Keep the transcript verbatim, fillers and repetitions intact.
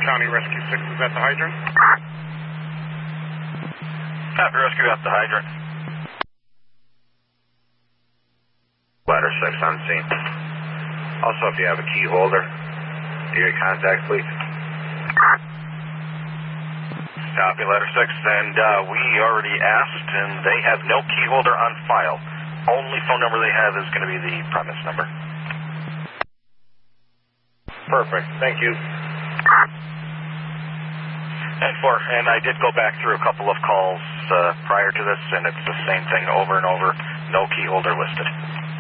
County Rescue six is at the hydrant. Copy, Rescue at the hydrant. Ladder six on scene. Also, if you have a key holder, your contact, please. Copy, Ladder six, and uh, we already asked, and they have no key holder on file. Only phone number they have is going to be the premise number. Perfect, thank you. And four, and I did go back through a couple of calls uh, prior to this, and it's the same thing over and over. No key holder listed.